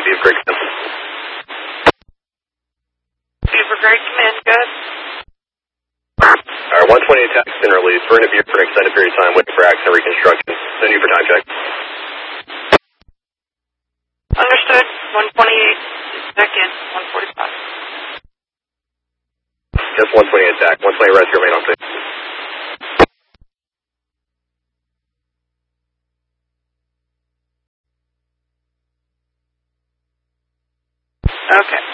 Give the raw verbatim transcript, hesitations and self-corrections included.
Beaver Creek. Beaver Creek, command, good. Alright, one twenty attacks and release. We're in a Beaver for an extended period of time waiting for accident reconstruction. Send you for time check. Understood. one twenty-eight, second, one forty-five. Just one twenty attack. one twenty rescue, remain on scene. Okay.